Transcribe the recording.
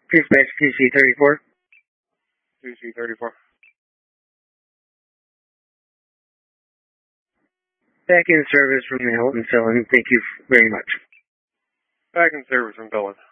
Dispatch QC34. QC34. Back in service from the Hilton Cellen. Thank you very much. Back in service from Dillon.